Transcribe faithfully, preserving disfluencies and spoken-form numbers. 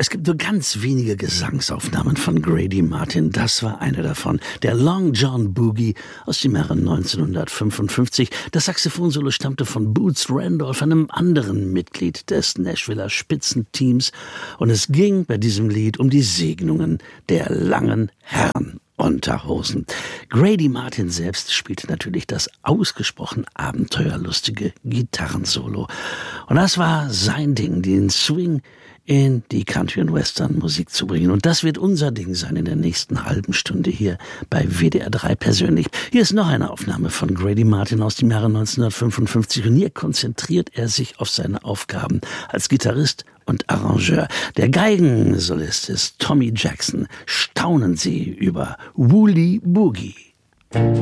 Es gibt nur ganz wenige Gesangsaufnahmen von Grady Martin. Das war eine davon. Der Long John Boogie aus dem Jahre neunzehnhundertfünfundfünfzig. Das Saxophonsolo stammte von Boots Randolph, einem anderen Mitglied des Nashviller Spitzenteams. Und es ging bei diesem Lied um die Segnungen der langen Herrenunterhosen. Grady Martin selbst spielte natürlich das ausgesprochen abenteuerlustige Gitarrensolo. Und das war sein Ding, den Swing in die Country- und Western-Musik zu bringen. Und das wird unser Ding sein in der nächsten halben Stunde hier bei W D R drei persönlich. Hier ist noch eine Aufnahme von Grady Martin aus dem Jahre neunzehnhundertfünfundfünfzig. Und hier konzentriert er sich auf seine Aufgaben als Gitarrist und Arrangeur. Der Geigensolist ist Tommy Jackson. Staunen Sie über Woolly Boogie.